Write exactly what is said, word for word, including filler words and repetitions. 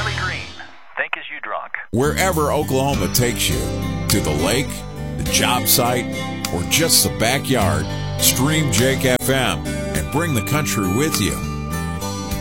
Riley Green. Think as you drunk. Wherever Oklahoma takes you, to the lake, the job site, or just the backyard, stream Jake F M and bring the country with you.